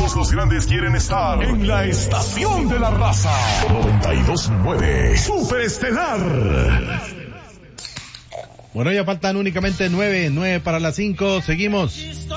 Todos los grandes quieren estar en la estación de la raza. 92.9 Superestelar. Bueno, ya faltan únicamente 9 para las 5. Seguimos.